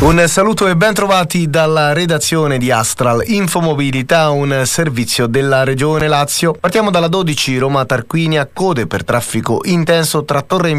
Un saluto e ben trovati dalla redazione di Astral Infomobilità, un servizio della Regione Lazio. Partiamo dalla 12 Roma-Tarquinia, code per traffico intenso tra Torre